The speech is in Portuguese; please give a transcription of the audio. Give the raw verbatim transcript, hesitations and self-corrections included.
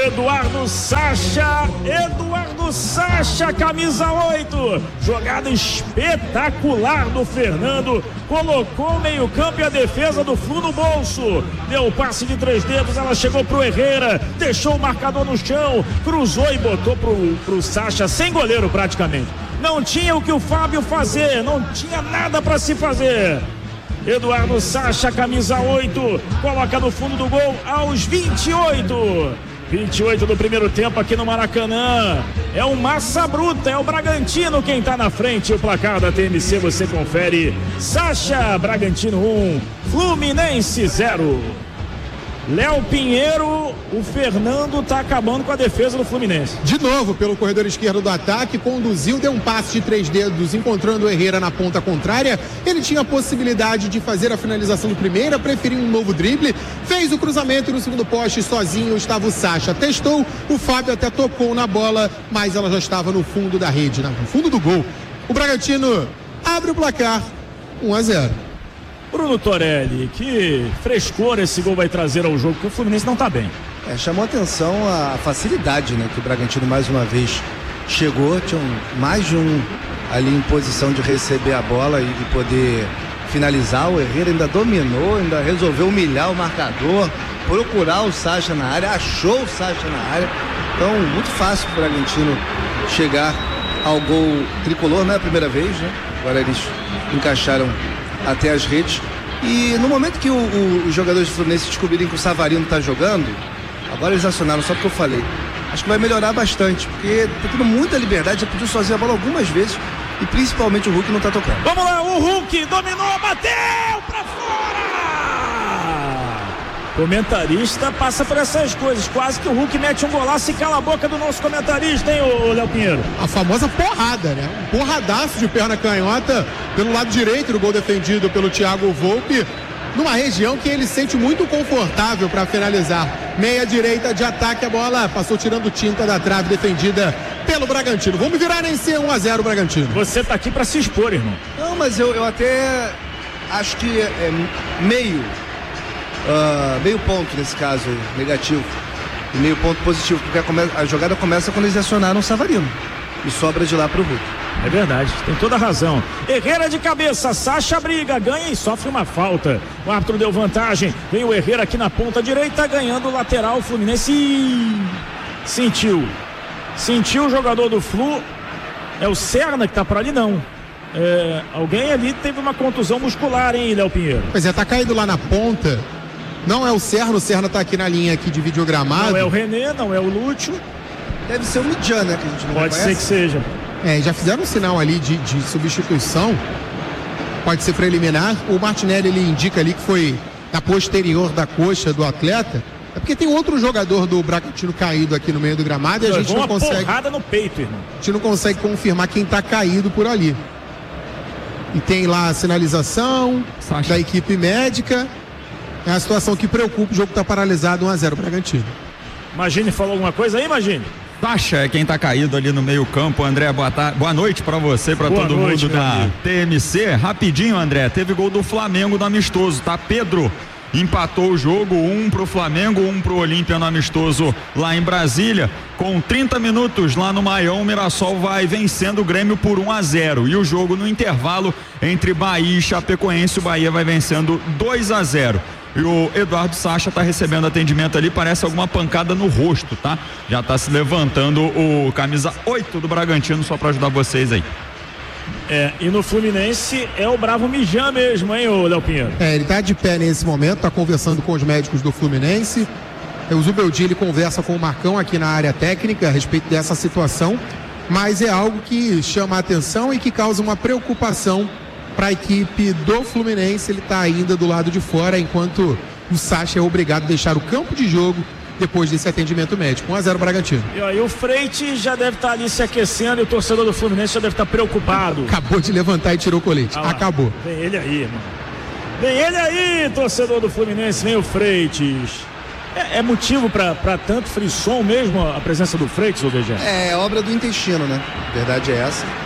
Eduardo Sacha, Eduardo Sacha, camisa oito, jogada espetacular do Fernando, colocou o meio campo e a defesa do Flu no bolso, deu o passe de três dedos, ela chegou pro Herrera, deixou o marcador no chão, cruzou e botou pro, pro Sacha, sem goleiro praticamente, não tinha o que o Fábio fazer, não tinha nada para se fazer. Eduardo Sacha, camisa oito, coloca no fundo do gol aos vinte e oito. vinte e oito do primeiro tempo aqui no Maracanã. É o Massa Bruta, é o Bragantino quem tá na frente. O placar da T M C você confere. Sacha, Bragantino um, Fluminense zero. Léo Pinheiro, o Fernando tá acabando com a defesa do Fluminense. De novo, pelo corredor esquerdo do ataque, conduziu, deu um passe de três dedos, encontrando o Herrera na ponta contrária. Ele tinha a possibilidade de fazer a finalização do primeiro, preferiu um novo drible, fez o cruzamento e no segundo poste, sozinho estava o Sacha. Testou, o Fábio até tocou na bola, mas ela já estava no fundo da rede, no fundo do gol. O Bragantino abre o placar, um a zero. Bruno Torelli, que frescor esse gol vai trazer ao jogo, porque o Fluminense não tá bem. É, chamou atenção a facilidade, né, que o Bragantino mais uma vez chegou, tinha um, mais de um ali em posição de receber a bola e, e poder finalizar. O Herrera ainda dominou, ainda resolveu humilhar o marcador, procurar o Sacha na área, achou o Sacha na área. Então, muito fácil para o Bragantino chegar ao gol tricolor, não é a primeira vez, né? Agora eles encaixaram até as redes. E no momento que o, o, os jogadores do Fluminense descobrirem que o Savarino está jogando, agora eles acionaram, só porque eu falei, acho que vai melhorar bastante, porque tá tendo muita liberdade, já pediu sozinho a bola algumas vezes e principalmente o Hulk não tá tocando. Vamos lá, o Hulk dominou, bateu pra fora! Comentarista passa por essas coisas, quase que o Hulk mete um golaço e cala a boca do nosso comentarista, hein, ô Léo Pinheiro? A famosa porrada, né? Um porradaço de perna canhota pelo lado direito do gol defendido pelo Thiago Volpi, numa região que ele sente muito confortável para finalizar. Meia direita de ataque, a bola passou tirando tinta da trave defendida pelo Bragantino. Vamos virar em C, um a zero Bragantino. Você tá aqui para se expor, irmão. Não, mas eu, eu até acho que é meio uh, meio ponto nesse caso negativo e meio ponto positivo, porque a, come- a jogada começa quando eles acionaram o Savarino e sobra de lá pro Hulk. É verdade, tem toda a razão. Herrera de cabeça, Sacha briga, ganha e sofre uma falta. O árbitro deu vantagem, vem o Herrera aqui na ponta direita, ganhando o lateral. O Fluminense sentiu, sentiu o jogador do Flu, é o Serna que tá por ali, não. É, alguém ali teve uma contusão muscular, hein, Léo Pinheiro? Pois é, tá caído lá na ponta, não é o Serna, o Serna tá aqui na linha aqui de videogramado. Não é o René, não é o Lúcio. Deve ser o Midjan, né, que a gente não Pode reconhece. ser que seja. É, já fizeram um sinal ali de, de substituição, pode ser preliminar. O Martinelli, ele indica ali que foi na posterior da coxa do atleta. É porque tem outro jogador do Bragantino caído aqui no meio do gramado e a gente não uma consegue. porrada no peito, irmão. A gente não consegue confirmar quem tá caído por ali. E tem lá a sinalização Sacha. da equipe médica. É a situação que preocupa, o jogo tá paralisado, um a zero Bragantino. Imagine falou alguma coisa aí, Imagine? Sacha é quem tá caído ali no meio campo. André, boa, tarde, boa noite pra você, pra Boa todo noite, mundo meu da amigo. T M C. Rapidinho, André, teve gol do Flamengo no amistoso, tá? Pedro empatou o jogo, um pro Flamengo, um pro Olímpia no amistoso lá em Brasília. Com trinta minutos lá no Maião, o Mirassol vai vencendo o Grêmio por um a zero. E o jogo no intervalo entre Bahia e Chapecoense, o Bahia vai vencendo dois a zero. E o Eduardo Sacha tá recebendo atendimento ali, parece alguma pancada no rosto, tá? Já tá se levantando o camisa oito do Bragantino, só pra ajudar vocês aí. É, e no Fluminense é o bravo Midjan mesmo, hein, ô Léo Pinheiro? É, ele tá de pé nesse momento, tá conversando com os médicos do Fluminense. O Zubeldia, ele conversa com o Marcão aqui na área técnica a respeito dessa situação, mas é algo que chama a atenção e que causa uma preocupação para a equipe do Fluminense. Ele está ainda do lado de fora, enquanto o Sacha é obrigado a deixar o campo de jogo depois desse atendimento médico. um a zero Bragantino. E aí o Freite já deve estar ali se aquecendo e o torcedor do Fluminense já deve estar preocupado. Acabou de levantar e tirou o colete. Ah lá, Acabou. Vem ele aí, irmão. Vem ele aí, torcedor do Fluminense, vem o Freites. É, é motivo para tanto frisson mesmo a presença do Freites, ô V G? É obra do intestino, né? A verdade é essa.